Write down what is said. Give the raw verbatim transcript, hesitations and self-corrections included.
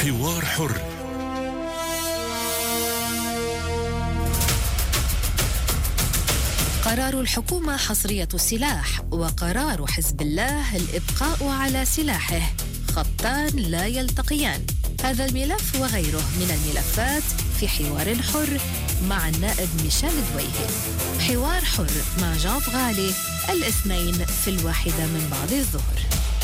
حوار حر. قرار الحكومة حصرية السلاح، وقرار حزب الله الإبقاء على سلاحه، خطان لا يلتقيان. هذا الملف وغيره من الملفات في حوار حر مع النائب ميشيل دويهي. حوار حر مع جان غالي الاثنين في الواحدة من بعد الظهر.